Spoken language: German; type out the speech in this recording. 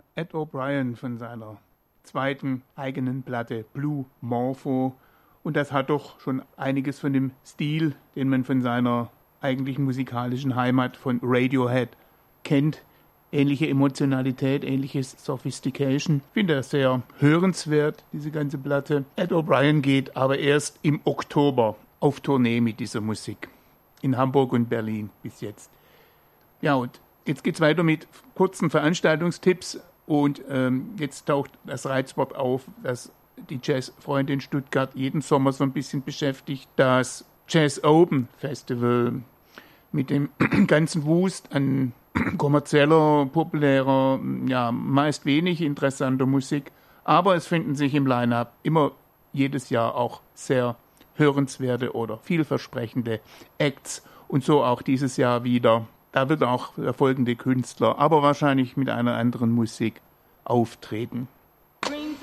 Ed O'Brien von seiner zweiten eigenen Platte Blue Morpho. Und das hat doch schon einiges von dem Stil, den man von seiner eigentlichen musikalischen Heimat von Radiohead kennt. Ähnliche Emotionalität, ähnliches Sophistication. Ich finde das sehr hörenswert, diese ganze Platte. Ed O'Brien geht aber erst im Oktober auf Tournee mit dieser Musik. In Hamburg und Berlin bis jetzt. Ja, und jetzt geht's weiter mit kurzen Veranstaltungstipps. Und jetzt taucht das Reizwort auf, das die Jazzfreunde in Stuttgart jeden Sommer so ein bisschen beschäftigt. Das Jazz Open Festival mit dem ganzen Wust an kommerzieller, populärer, ja, meist wenig interessanter Musik. Aber es finden sich im Line-Up immer jedes Jahr auch sehr hörenswerte oder vielversprechende Acts. Und so auch dieses Jahr wieder. Da wird auch der folgende Künstler, aber wahrscheinlich mit einer anderen Musik auftreten.